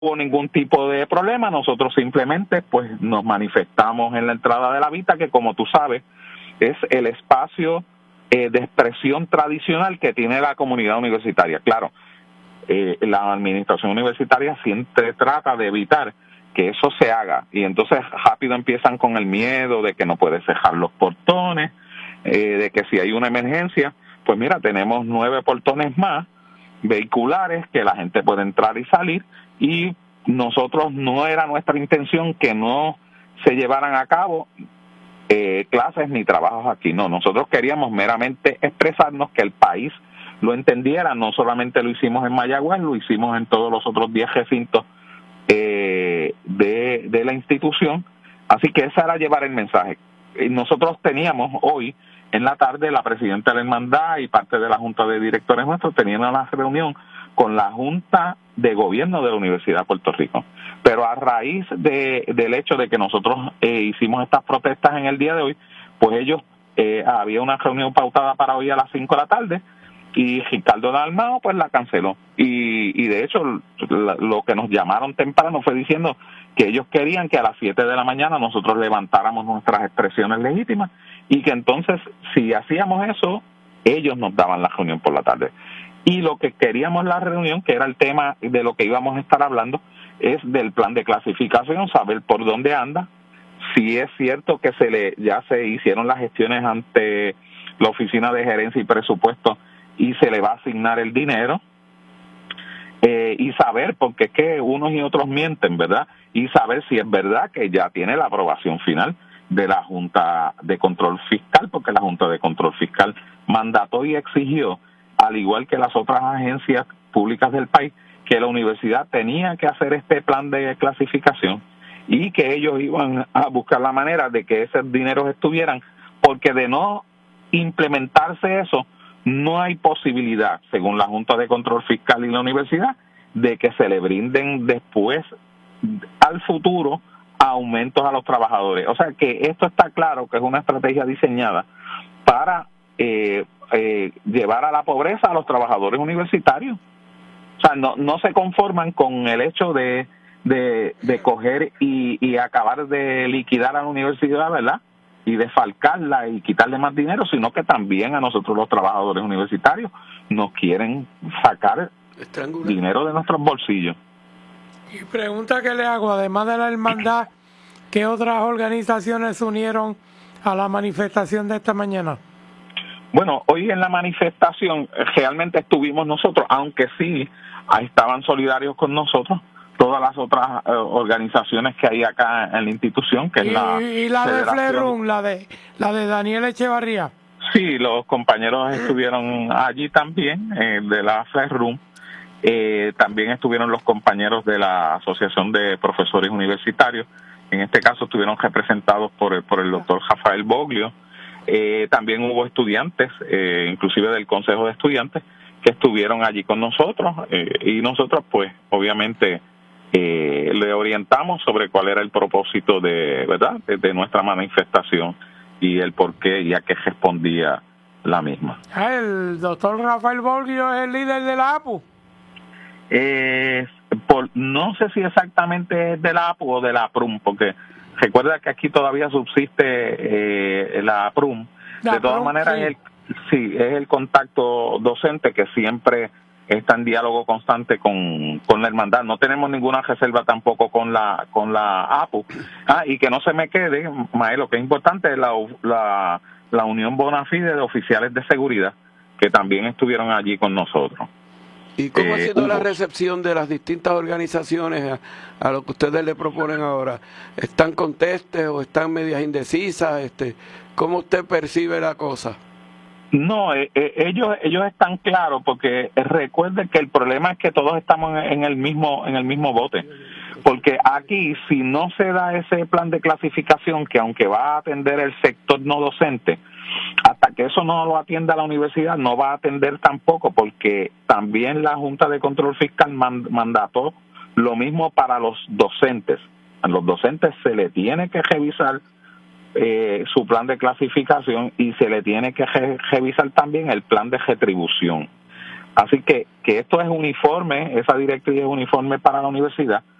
hubo ningún tipo de problema. Nosotros simplemente pues nos manifestamos en la entrada de la Vita, que como tú sabes es el espacio de expresión tradicional que tiene la comunidad universitaria. Claro, la administración universitaria siempre trata de evitar que eso se haga, y entonces rápido empiezan con el miedo de que no puedes cerrar los portones, de que si hay una emergencia, pues mira, tenemos 9 portones más vehiculares que la gente puede entrar y salir, y nosotros no era nuestra intención que no se llevaran a cabo clases ni trabajos aquí. No, nosotros queríamos meramente expresarnos, que el país lo entendiera. No solamente lo hicimos en Mayagüez, lo hicimos en todos los otros 10 recintos de la institución. Así que esa era llevar el mensaje. Nosotros teníamos hoy en la tarde, la presidenta de la hermandad y parte de la junta de directores nuestros tenían una reunión con la junta de gobierno de la Universidad de Puerto Rico. Pero a raíz del hecho de que nosotros hicimos estas protestas en el día de hoy, pues ellos, había una reunión pautada para hoy a las 5 de la tarde, y Ricardo Dalmao pues la canceló. Y de hecho lo que nos llamaron temprano fue diciendo que ellos querían que a las 7 de la mañana nosotros levantáramos nuestras expresiones legítimas, y que entonces si hacíamos eso, ellos nos daban la reunión por la tarde. Y lo que queríamos la reunión, que era el tema de lo que íbamos a estar hablando, es del plan de clasificación, saber por dónde anda, si es cierto que ya se hicieron las gestiones ante la Oficina de Gerencia y Presupuesto y se le va a asignar el dinero, y saber, porque es que unos y otros mienten, ¿verdad? Y saber si es verdad que ya tiene la aprobación final de la Junta de Control Fiscal, porque la Junta de Control Fiscal mandató y exigió, al igual que las otras agencias públicas del país, que la universidad tenía que hacer este plan de clasificación, y que ellos iban a buscar la manera de que esos dineros estuvieran, porque de no implementarse eso, no hay posibilidad, según la Junta de Control Fiscal y la universidad, de que se le brinden después, al futuro, aumentos a los trabajadores. O sea que esto está claro que es una estrategia diseñada para llevar a la pobreza a los trabajadores universitarios. O sea, no se conforman con el hecho de coger y acabar de liquidar a la universidad, ¿verdad?, y desfalcarla y quitarle más dinero, sino que también a nosotros los trabajadores universitarios nos quieren sacar dinero de nuestros bolsillos. Y pregunta que le hago, además de la hermandad, ¿qué otras organizaciones se unieron a la manifestación de esta mañana? Bueno, hoy en la manifestación realmente estuvimos nosotros, aunque sí estaban solidarios con nosotros todas las otras organizaciones que hay acá en la institución, que es la de FLERUM, la de Daniel Echevarría. Sí, los compañeros estuvieron allí también, de la FLERUM. También estuvieron los compañeros de la Asociación de Profesores Universitarios. En este caso estuvieron representados por el doctor Rafael Boglio. También hubo estudiantes, inclusive del Consejo de Estudiantes, que estuvieron allí con nosotros, y nosotros pues obviamente le orientamos sobre cuál era el propósito de nuestra manifestación y el por qué y a qué respondía la misma. El doctor Rafael Boglio es el líder de la APU. No sé si exactamente es de la APU o de la PRUM, porque recuerda que aquí todavía subsiste la PRUM. De todas maneras, sí. Es el contacto docente que siempre está en diálogo constante con la hermandad. No tenemos ninguna reserva tampoco con la APU. Y que no se me quede, Mael, lo que es importante es la Unión Bonafide de Oficiales de Seguridad, que también estuvieron allí con nosotros. ¿Y cómo ha sido la recepción de las distintas organizaciones a lo que ustedes le proponen ahora? ¿Están contestes o están medias indecisas? ¿Cómo usted percibe la cosa? No, ellos están claros, porque recuerden que el problema es que todos estamos en el mismo bote, porque aquí si no se da ese plan de clasificación, que aunque va a atender el sector no docente, hasta que eso no lo atienda la universidad no va a atender tampoco, porque también la Junta de Control Fiscal mandató lo mismo para los docentes. A los docentes se le tiene que revisar su plan de clasificación, y se le tiene que revisar también el plan de retribución, Así que esto es uniforme, esa directriz es uniforme para la universidad.